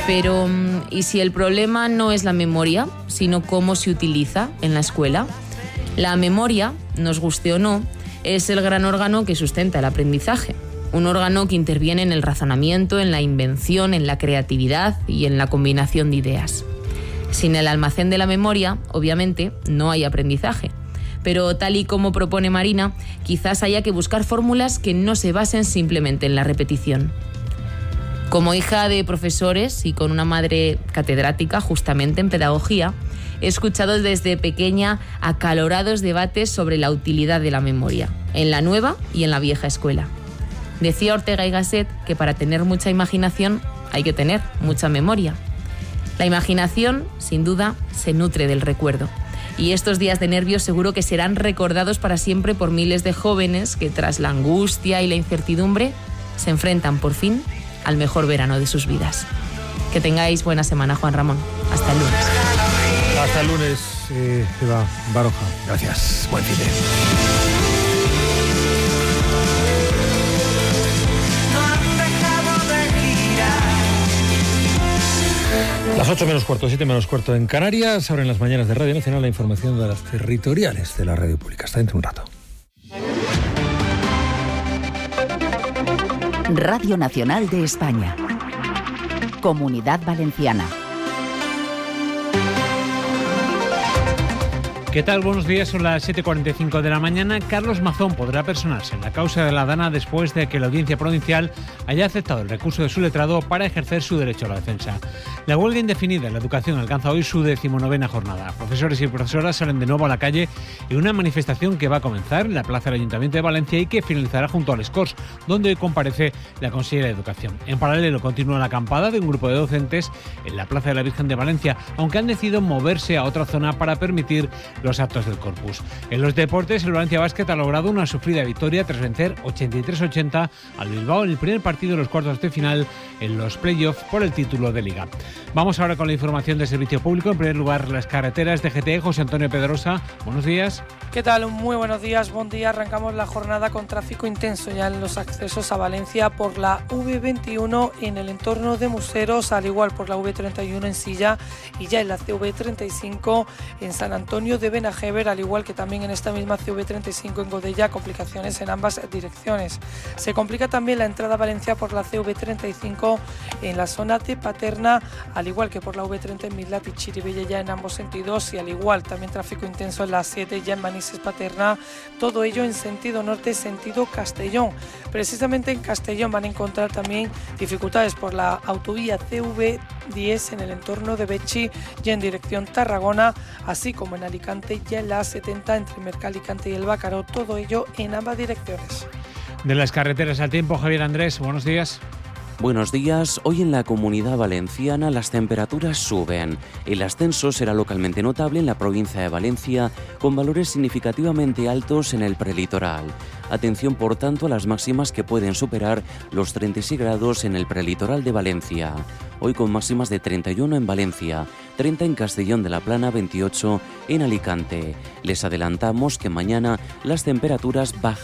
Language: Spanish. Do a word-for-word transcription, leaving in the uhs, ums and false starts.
Pero, ¿y si el problema no es la memoria, sino cómo se utiliza en la escuela? La memoria, nos guste o no, es el gran órgano que sustenta el aprendizaje. Un órgano que interviene en el razonamiento, en la invención, en la creatividad y en la combinación de ideas. Sin el almacén de la memoria, obviamente, no hay aprendizaje. Pero tal y como propone Marina, quizás haya que buscar fórmulas que no se basen simplemente en la repetición. Como hija de profesores y con una madre catedrática justamente en pedagogía, he escuchado desde pequeña acalorados debates sobre la utilidad de la memoria, en la nueva y en la vieja escuela. Decía Ortega y Gasset que para tener mucha imaginación hay que tener mucha memoria. La imaginación, sin duda, se nutre del recuerdo. Y estos días de nervios seguro que serán recordados para siempre por miles de jóvenes que, tras la angustia y la incertidumbre, se enfrentan por fin al mejor verano de sus vidas. Que tengáis buena semana, Juan Ramón. Hasta el lunes. Hasta el lunes, eh, Eva Baroja. Gracias. Buen fin de. Las ocho menos cuarto, siete menos cuarto en Canarias. Ahora en las mañanas de Radio Nacional la información de las territoriales de la radio pública. Hasta dentro de un rato. Radio Nacional de España. Comunidad Valenciana. ¿Qué tal? Buenos días, son las siete y cuarenta y cinco de la mañana. Carlos Mazón podrá personarse en la causa de la Dana después de que la Audiencia Provincial haya aceptado el recurso de su letrado para ejercer su derecho a la defensa. La huelga indefinida en la educación alcanza hoy su decimonovena jornada. Profesores y profesoras salen de nuevo a la calle en una manifestación que va a comenzar en la plaza del Ayuntamiento de Valencia y que finalizará junto al Escors, donde hoy comparece la consejera de Educación. En paralelo continúa la acampada de un grupo de docentes en la plaza de la Virgen de Valencia, aunque han decidido moverse a otra zona para permitir los actos del Corpus. En los deportes, el Valencia Basket ha logrado una sufrida victoria tras vencer ochenta y tres a ochenta al Bilbao en el primer partido de los cuartos de final en los playoffs por el título de Liga. Vamos ahora con la información de servicio público. En primer lugar, las carreteras de G T E. José Antonio Pedrosa, buenos días. ¿Qué tal? Muy buenos días, buen día. Arrancamos la jornada con tráfico intenso ya en los accesos a Valencia por la V veintiuno en el entorno de Museros, al igual por la V treinta y uno en Silla y ya en la C V treinta y cinco en San Antonio de Benajever, al igual que también en esta misma C V treinta y cinco en Godella, complicaciones en ambas direcciones. Se complica también la entrada a Valencia por la C V treinta y cinco en la zona de Paterna, al igual que por la V treinta en Midlat y Chirivella ya en ambos sentidos, y al igual también tráfico intenso en la siete ya en Manises Paterna, todo ello en sentido norte, sentido Castellón. Precisamente en Castellón van a encontrar también dificultades por la autovía C V diez en el entorno de Betxi y en dirección Tarragona, así como en Alicante ya en la setenta entre Mercalicante y el Bácaro, todo ello en ambas direcciones. De las carreteras al tiempo, Javier Andrés, buenos días. Buenos días. Hoy en la Comunidad Valenciana las temperaturas suben. El ascenso será localmente notable en la provincia de Valencia, con valores significativamente altos en el prelitoral. Atención, por tanto, a las máximas que pueden superar los treinta y seis grados en el prelitoral de Valencia. Hoy con máximas de treinta y uno en Valencia, treinta en Castellón de la Plana, veintiocho en Alicante. Les adelantamos que mañana las temperaturas bajan